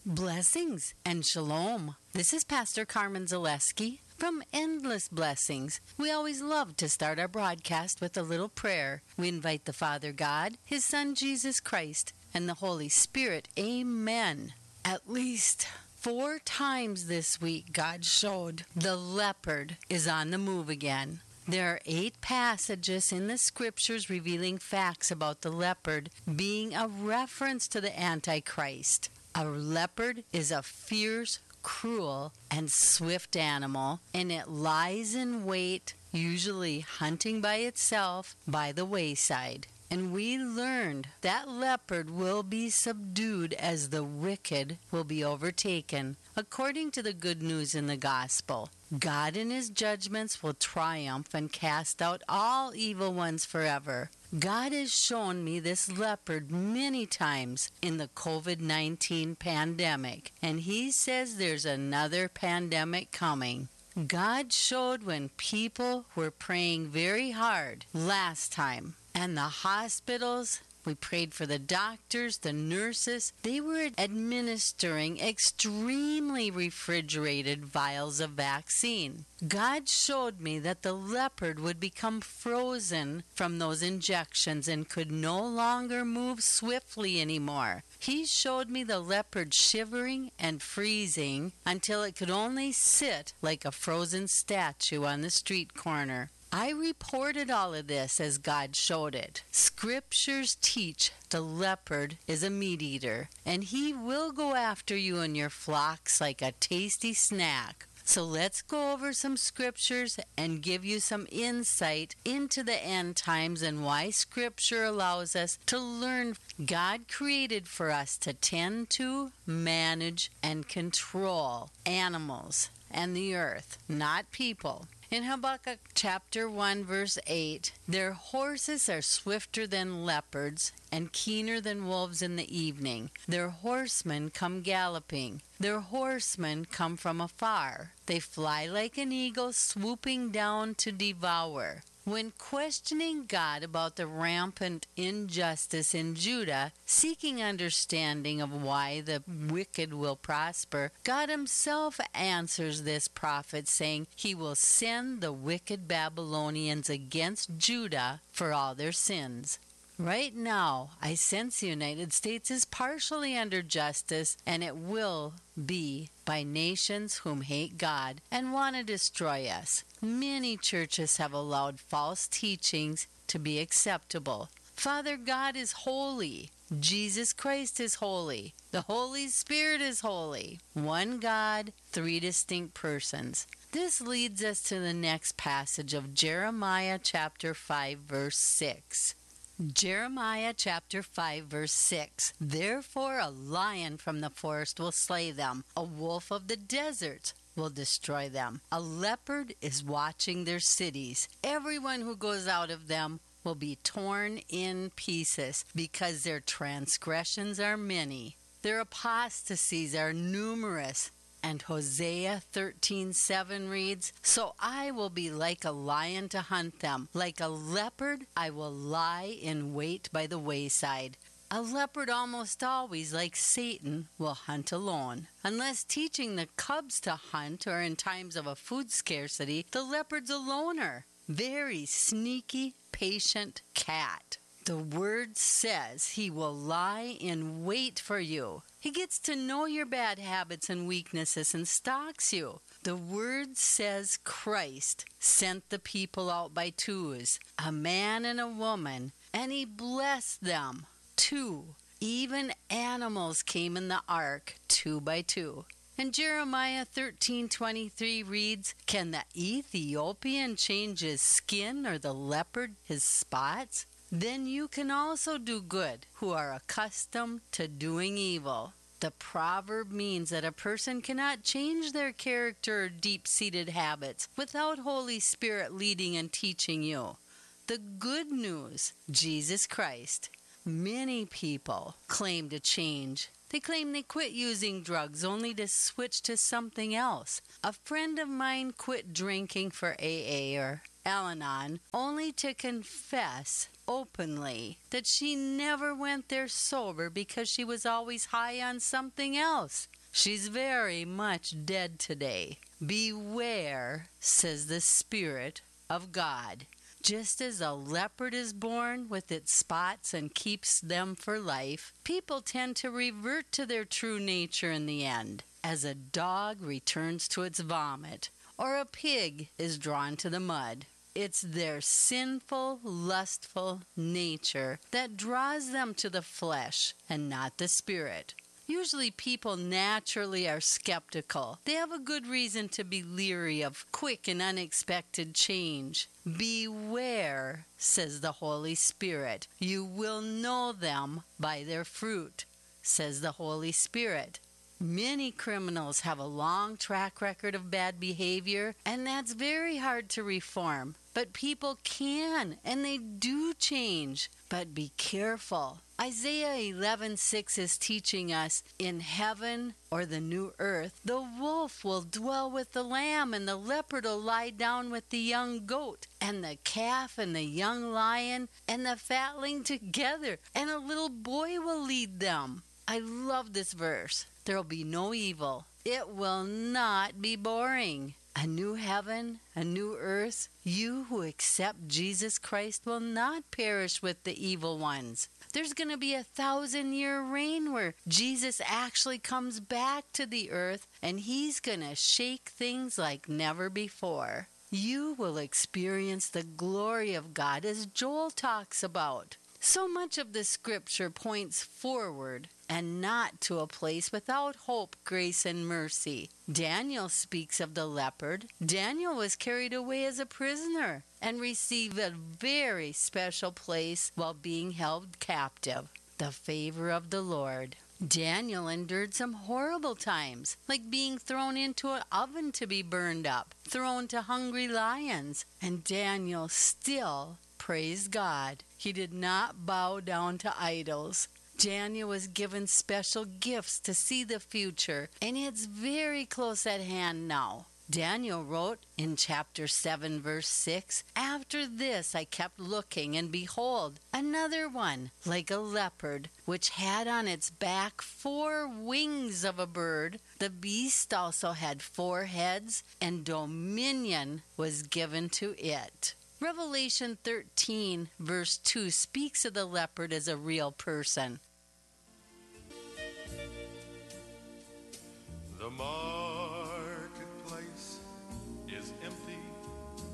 Blessings and shalom. This is Pastor Carmen Zaleski from Endless Blessings. We always love to start our broadcast with a little prayer. We invite the Father God, His Son Jesus Christ, and the Holy Spirit. Amen. At least 4 times this week, God showed the leopard is on the move again. There are 8 passages in the scriptures revealing facts about the leopard being a reference to the Antichrist. A leopard is a fierce, cruel, and swift animal, and it lies in wait, usually hunting by itself by the wayside. And we learned that leopard will be subdued as the wicked will be overtaken, according to the good news in the gospel. God in His judgments will triumph and cast out all evil ones forever. God has shown me this leopard many times in the COVID-19 pandemic, and He says there's another pandemic coming. God showed when people were praying very hard last time, and the hospitals, we prayed for the doctors, the nurses. They were administering extremely refrigerated vials of vaccine. God showed me that the leopard would become frozen from those injections and could no longer move swiftly anymore. He showed me the leopard shivering and freezing until it could only sit like a frozen statue on the street corner. I reported all of this as God showed it. Scriptures teach the leopard is a meat eater, and he will go after you and your flocks like a tasty snack. So let's go over some scriptures and give you some insight into the end times and why Scripture allows us to learn. God created for us to tend to, manage, and control animals and the earth, not people. In Habakkuk chapter 1 verse 8, their horses are swifter than leopards and keener than wolves in the evening. Their horsemen come galloping. Their horsemen come from afar. They fly like an eagle, swooping down to devour. When questioning God about the rampant injustice in Judah, seeking understanding of why the wicked will prosper, God Himself answers this prophet, saying He will send the wicked Babylonians against Judah for all their sins. Right now, I sense the United States is partially under justice, and it will be by nations whom hate God and want to destroy us. Many churches have allowed false teachings to be acceptable. Father God is holy. Jesus Christ is holy. The Holy Spirit is holy. One God, 3 distinct persons. This leads us to the next passage of Jeremiah chapter 5 verse 6. Jeremiah chapter 5 verse 6. Therefore a lion from the forest will slay them, a wolf of the desert will destroy them. A leopard is watching their cities. Everyone who goes out of them will be torn in pieces because their transgressions are many. Their apostasies are numerous. And Hosea 13:7 reads, So I will be like a lion to hunt them. Like a leopard, I will lie in wait by the wayside. A leopard almost always, like Satan, will hunt alone. Unless teaching the cubs to hunt or in times of a food scarcity, the leopard's a loner. Very sneaky, patient cat. The word says he will lie in wait for you. He gets to know your bad habits and weaknesses and stalks you. The word says Christ sent the people out by twos, a man and a woman, and He blessed them. 2. Even animals came in the ark, 2 by 2. And Jeremiah 13:23 reads, Can the Ethiopian change his skin or the leopard his spots? Then you can also do good, who are accustomed to doing evil. The proverb means that a person cannot change their character or deep-seated habits without Holy Spirit leading and teaching you. The good news, Jesus Christ. Many people claim to change They claim they quit using drugs only to switch to something else. A friend of mine quit drinking for AA or Al-Anon only to confess openly that she never went there sober because she was always high on something else. She's very much dead today. Beware, says the Spirit of God. Just as a leopard is born with its spots and keeps them for life, people tend to revert to their true nature in the end, as a dog returns to its vomit, or a pig is drawn to the mud. It's their sinful, lustful nature that draws them to the flesh and not the spirit. Usually people naturally are skeptical. They have a good reason to be leery of quick and unexpected change. Beware, says the Holy Spirit. You will know them by their fruit, says the Holy Spirit. Many criminals have a long track record of bad behavior, and that's very hard to reform. But people can, and they do change. But be careful. Isaiah 11:6 is teaching us, in heaven or the new earth, the wolf will dwell with the lamb, and the leopard will lie down with the young goat, and the calf and the young lion and the fatling together, and a little boy will lead them. I love this verse. There will be no evil. It will not be boring. A new heaven, a new earth. You who accept Jesus Christ will not perish with the evil ones. There's going to be a 1,000-year reign where Jesus actually comes back to the earth, and he's going to shake things like never before. You will experience the glory of God as Joel talks about. So much of the scripture points forward and not to a place without hope, grace, and mercy. Daniel speaks of the leopard. Daniel was carried away as a prisoner and received a very special place while being held captive. The favor of the Lord. Daniel endured some horrible times, like being thrown into an oven to be burned up, thrown to hungry lions, and Daniel still praised God. He did not bow down to idols. Daniel was given special gifts to see the future, and it's very close at hand now. Daniel wrote in chapter 7, verse 6, "After this I kept looking, and behold, another one, like a leopard, which had on its back 4 wings of a bird. The beast also had 4 heads, and dominion was given to it." Revelation 13, verse 2 speaks of the leopard as a real person. The